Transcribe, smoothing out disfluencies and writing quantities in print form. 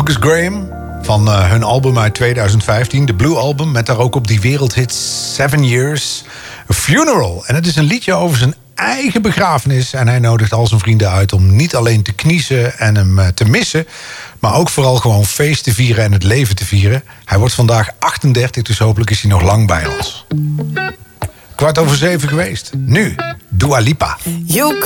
Lucas Graham van hun album uit 2015, de Blue Album, met daar ook op die wereldhit 7 Years, A Funeral. En het is een liedje over zijn eigen begrafenis. En hij nodigt al zijn vrienden uit om niet alleen te kniezen en hem te missen, maar ook vooral gewoon feest te vieren en het leven te vieren. Hij wordt vandaag 38, dus hopelijk is hij nog lang bij ons. 6:15 geweest. Nu, Dua Lipa.